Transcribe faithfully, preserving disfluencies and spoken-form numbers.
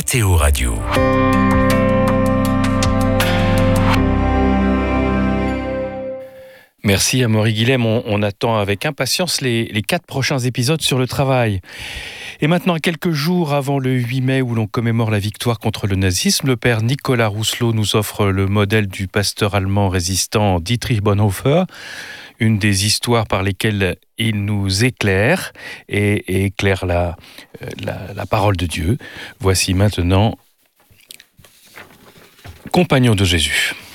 R T O Radio. Merci à Maury Guilhem. On, on attend avec impatience les, les quatre prochains épisodes sur le travail. Et maintenant, à quelques jours avant le huit mai où l'on commémore la victoire contre le nazisme, le père Nicolas Rousselot nous offre le modèle du pasteur allemand résistant Dietrich Bonhoeffer, une des histoires par lesquelles il nous éclaire et, et éclaire la, la, la parole de Dieu. Voici maintenant Compagnon de Jésus.